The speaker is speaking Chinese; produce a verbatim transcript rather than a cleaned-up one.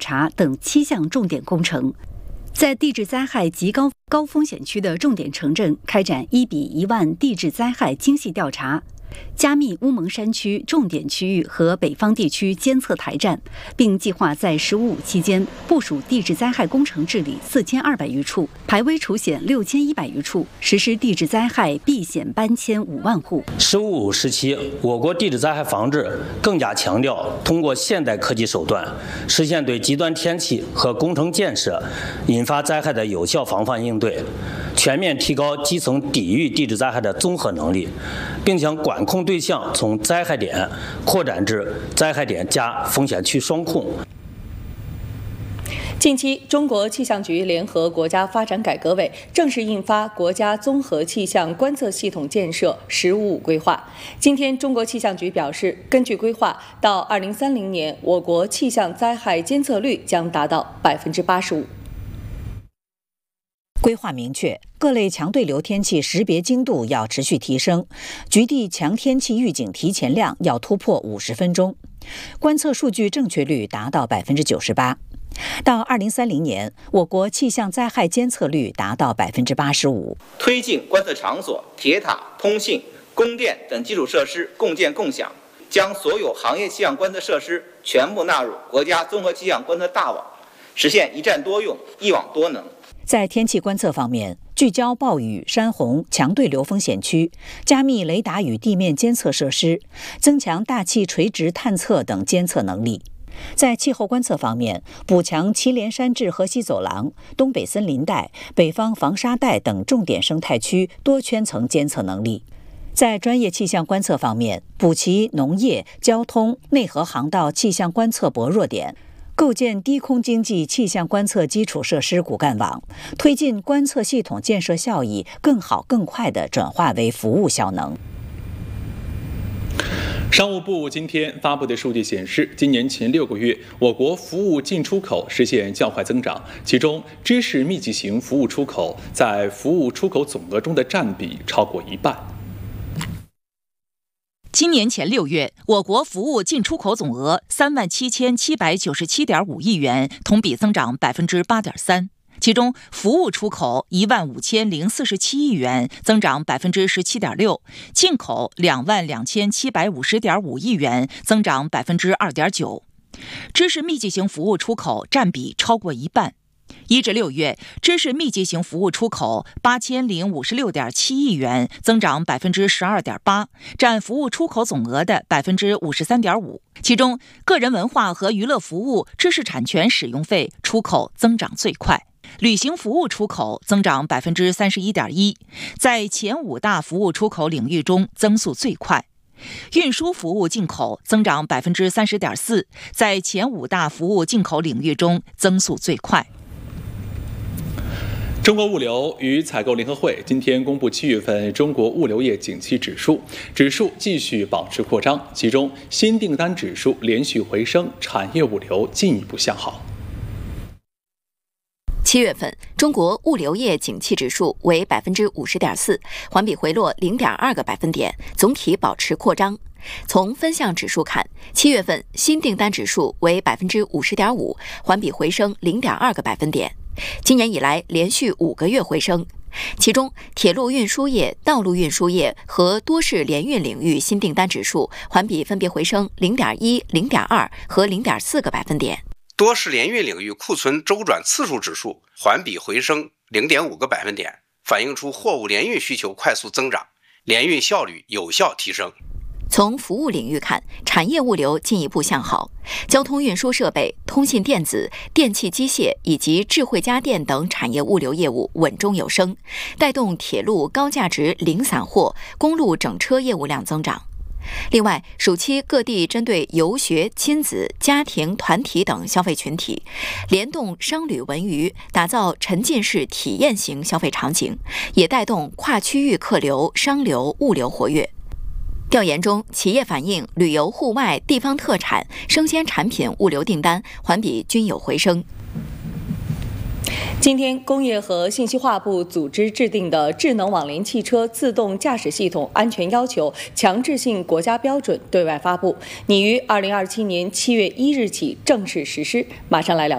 查等七项重点工程。在地质灾害极高高风险区的重点城镇开展一比一万地质灾害精细调查，加密乌蒙山区重点区域和北方地区监测台站，并计划在“十五五”期间部署地质灾害工程治理四千二百余处，排危除险六千一百余处，实施地质灾害避险搬迁五万户。 “十五五”时期，我国地质灾害防治更加强调通过现代科技手段，实现对极端天气和工程建设引发灾害的有效防范应对，全面提高基层抵御地质灾害的综合能力，并将管控对象从灾害点扩展至灾害点加风险区双控。 近期，中国气象局联合国家发展改革委正式印发《国家综合气象观测系统建设“十五五”规划》。今天，中国气象局表示，根据规划，到二零三零年，我国气象灾害监测率将达到百分之八十五。 规划明确，各类强对流天气识别精度要持续提升，局地强天气预警提前量要突破五十分钟，观测数据正确率达到百分之九十八。到二零三零年，我国气象灾害监测率达到百分之八十五。 推进观测场所、铁塔、通信、供电等基础设施共建共享，将所有行业气象观测设施全部纳入国家综合气象观测大网，实现一站多用、一网多能。 在天气观测方面，聚焦暴雨、山洪、强对流风险区，加密雷达与地面监测设施，增强大气垂直探测等监测能力。在气候观测方面，补强祁连山至河西走廊、东北森林带、北方防沙带等重点生态区多圈层监测能力。在专业气象观测方面，补齐农业、交通、内河航道气象观测薄弱点，构建低空经济气象观测基础设施骨干网，推进观测系统建设效益更好更快地转化为服务效能。 商务部今天发布的数据显示，今年前六个月，我国服务进出口实现较快增长，其中知识密集型服务出口在服务出口总额中的占比超过一半。 今年前六月，我国服务进出口总额三万七千七百九十七点五亿元，同比增长百分之八点三。其中，服务出口一万五千零四十七亿元，增长百分之十七点六；进口两万两千七百五十点五亿元，增长百分之二点九。知识密集型服务出口占比超过一半。一至六月，知识密集型服务出口八千零五十六点七亿元，增长百分之十二点八，占服务出口总额的百分之五十三点五。其中，个人文化和娱乐服务知识产权使用费出口增长最快。旅行服务出口增长百分之三十一点一，在前五大服务出口领域中增速最快。运输服务进口增长百分之三十点四，在前五大服务进口领域中增速最快。 中国物流与采购联合会今天公布七月份中国物流业景气指数，指数继续保持扩张，其中新订单指数连续回升，产业物流进一步向好。 七月份，中国物流业景气指数为百分之五十点四，环比回落零点二个百分点，总体保持扩张。从分项指数看，七月份新订单指数为百分之五十点五，环比回升零点二个百分点，今年以来连续五个月回升。其中，铁路运输业、道路运输业和多式联运领域新订单指数环比分别回升零点一、零点二和零点四个百分点。 多式联运领域库存周转次数指数环比回升 零点五个百分点，反映出货物联运需求快速增长，联运效率有效提升。 从服务领域看，产业物流进一步向好，交通运输设备、通信电子、电气机械以及智慧家电等产业物流业务稳中有升，带动铁路高价值零散货、公路整车业务量增长。另外，暑期各地针对游学、亲子、家庭、团体等消费群体，联动商旅文娱，打造沉浸式体验型消费场景，也带动跨区域客流、商流、物流活跃。调研中，企业反映旅游、户外、地方特产、生鲜产品物流订单环比均有回升。 今天，工业和信息化部组织制定的《智能网联汽车自动驾驶系统安全要求》强制性国家标准对外发布，拟于二零二七年七月一日起正式实施。马上来聊。